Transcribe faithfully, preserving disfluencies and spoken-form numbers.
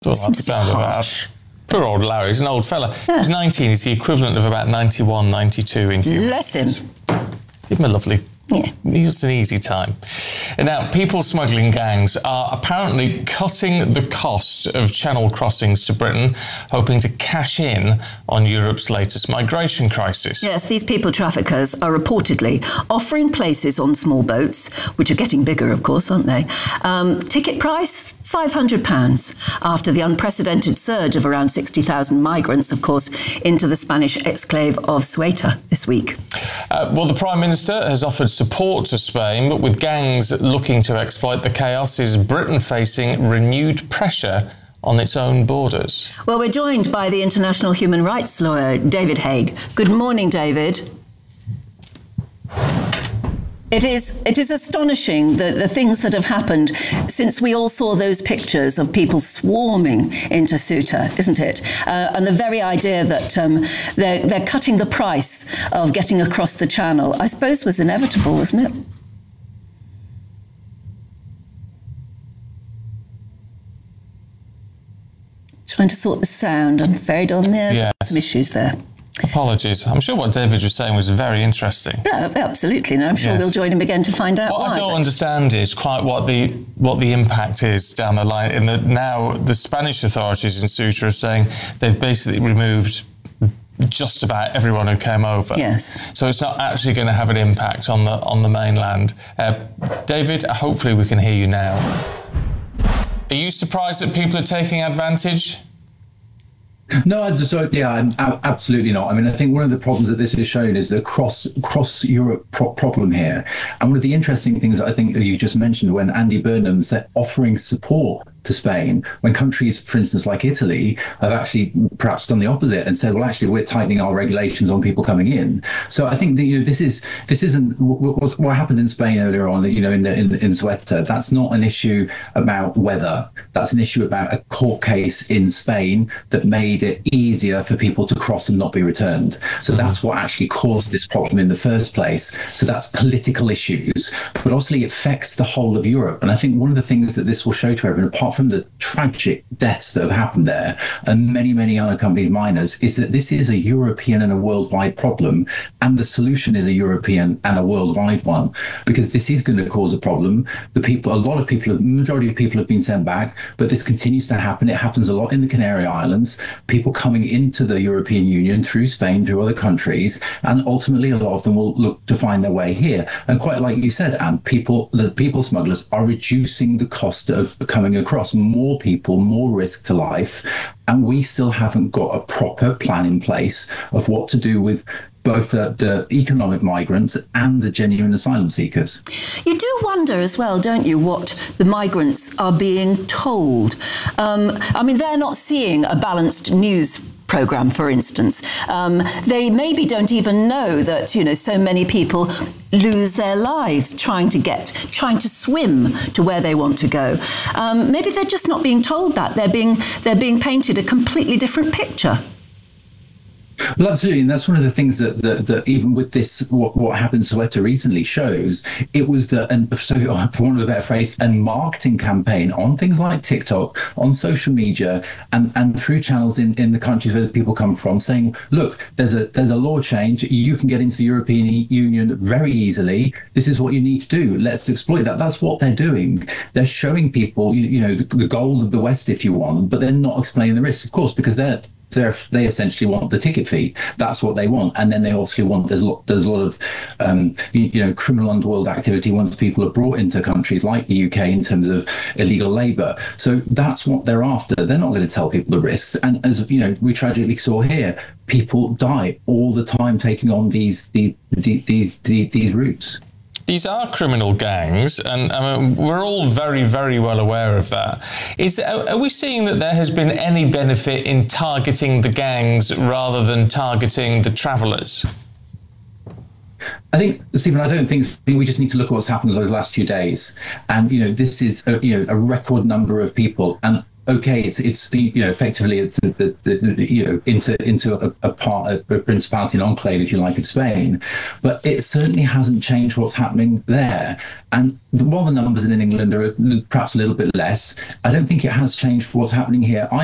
Don't like the sound of that. Poor old Larry, he's an old fella. Yeah. He's nineteen, he's the equivalent of about ninety-one, ninety-two in humans. Bless him. Give him a lovely... Yeah. It was an easy time. And now, people smuggling gangs are apparently cutting the cost of channel crossings to Britain, hoping to cash in on Europe's latest migration crisis. Yes, these people traffickers are reportedly offering places on small boats, which are getting bigger, of course, aren't they? Um, ticket price, five hundred pounds, after the unprecedented surge of around sixty thousand migrants, of course, into the Spanish exclave of Ceuta this week. Uh, well, the Prime Minister has offered support to Spain, but with gangs looking to exploit the chaos, is Britain facing renewed pressure on its own borders? Well, we're joined by the international human rights lawyer, David Haig. Good morning, David. It is it is astonishing, the, the things that have happened since we all saw those pictures of people swarming into Ceuta, isn't it? Uh, and the very idea that um, they're, they're cutting the price of getting across the channel, I suppose, was inevitable, wasn't it? Trying to sort the sound. I'm afraid on there. Yes. Some issues there. Apologies. I'm sure what David was saying was very interesting. Yeah, absolutely. And I'm sure Yes. we'll join him again to find out What why. I don't but- understand is quite what the what the impact is down the line. In that now the Spanish authorities in Ceuta are saying they've basically removed just about everyone who came over. Yes. So it's not actually going to have an impact on the on the mainland. Uh, David, hopefully we can hear you now. Are you surprised that people are taking advantage? No, I just, yeah, I'm, absolutely not. I mean, I think one of the problems that this has shown is the cross cross Europe pro- problem here. And one of the interesting things that I think that you just mentioned when Andy Burnham said offering support to Spain, when countries, for instance, like Italy, have actually perhaps done the opposite and said, well, actually, we're tightening our regulations on people coming in. So I think that, you know, this is this isn't what, what happened in Spain earlier on, you know, in the, in, in Ceuta. That's not an issue about weather. That's an issue about a court case in Spain that made it easier for people to cross and not be returned. So that's what actually caused this problem in the first place. So that's political issues, but also it affects the whole of Europe. And I think one of the things that this will show to everyone, apart from the tragic deaths that have happened there and many, many unaccompanied minors, is that this is a European and a worldwide problem. And the solution is a European and a worldwide one, because this is going to cause a problem. The people, a lot of people, the majority of people have been sent back, but this continues to happen. It happens a lot in the Canary Islands, people coming into the European Union through Spain, through other countries, and ultimately a lot of them will look to find their way here. And quite like you said, Anne, people, the people smugglers are reducing the cost of coming across. More people, more risk to life, and we still haven't got a proper plan in place of what to do with both the, the economic migrants and the genuine asylum seekers. You do wonder as well, don't you, what the migrants are being told. Um, I mean, they're not seeing a balanced news programme, for instance. Um, they maybe don't even know that, you know, so many people lose their lives trying to get, trying to swim to where they want to go. Um, maybe they're just not being told that. They're being, they're being painted a completely different picture. Well, absolutely, and that's one of the things that that, that even with this, what, what happened to Ceuta recently shows, it was the, and so for want of a better phrase, a marketing campaign on things like TikTok, on social media, and, and through channels in, in the countries where the people come from, saying, look, there's a there's a law change, you can get into the European Union very easily. This is what you need to do. Let's exploit that. That's what they're doing. They're showing people, you, you know, the, the gold of the West, if you want, but they're not explaining the risks, of course, because they're They're, they essentially want the ticket fee. That's what they want. And then they obviously want, there's a lot, there's a lot of, um, you, you know, criminal underworld activity once people are brought into countries like the U K in terms of illegal labour. So that's what they're after. They're not going to tell people the risks. And as, you know, we tragically saw here, people die all the time taking on these, these, these, these, these routes. These are criminal gangs, and I mean, we're all very, very well aware of that. Is are we seeing that there has been any benefit in targeting the gangs rather than targeting the travellers? I think, Stephen, I don't think, I think we just need to look at what's happened those last few days. And, you know, this is, a, you know, a record number of people. And okay, it's it's the you know effectively it's the, the, the you know into into a, a part a principality and enclave, if you like, of Spain, but it certainly hasn't changed what's happening there. And while the numbers in England are perhaps a little bit less, I don't think it has changed what's happening here.